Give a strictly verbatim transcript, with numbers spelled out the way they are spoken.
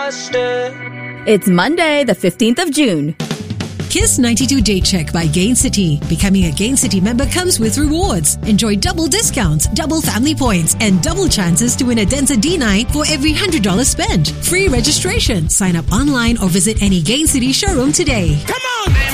It's Monday, the fifteenth of June. Kiss ninety-two Day Check by Gain City. Becoming a Gain City member comes with rewards. Enjoy double discounts, double family points, and double chances to win a Denza D nine for every one hundred dollars spent. Free registration. Sign up online or visit any Gain City showroom today. Come on, man.